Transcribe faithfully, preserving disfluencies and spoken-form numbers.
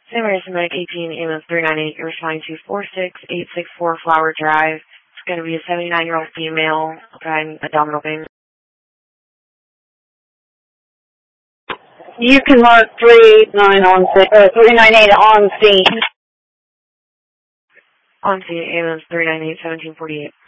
San Francisco Medic eighteen, ambulance three nine eight, you're responding to four six eight six four Flower Drive. It's going to be a seventy-nine-year-old female having abdominal pain. You can mark three eight nine on or three nine eight on scene. On scene, ambulance three nine eight, seventeen forty-eight.